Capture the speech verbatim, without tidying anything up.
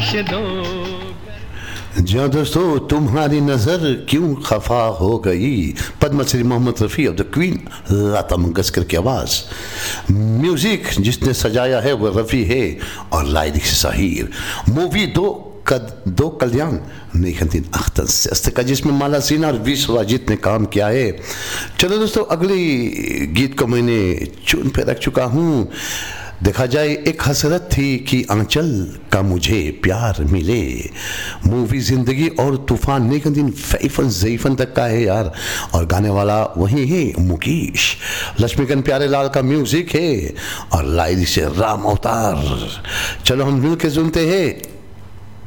बख्श दो। जी हाँ दोस्तों, तुम्हारी नज़र क्यों खफा हो गई, Padmashri Mohammad Rafi of the queen Lata Mangeshkar की आवाज़। म्यूज़िक जिसने सजाया है वो रफ़ी है और लाइरिक्स साहिर। मूवी दो कद दो कल्याण निखंदिन अख्तर से का, जिसमें माला सिन्हा और विश्वजीत ने काम किया है। चलो दोस्तों, अगली गीत को मैंने चुन पे रख चुका हूँ। देखा जाए एक हसरत थी कि आंचल का मुझे प्यार मिले। मूवी जिंदगी और तूफान निखंदिन फैफन जईफन तक का है यार, और गाने वाला वही है मुकेश। लक्ष्मीकांत प्यारेलाल का म्यूजिक है और लाइरी से राम अवतार। चलो हम मिल के सुनते हैं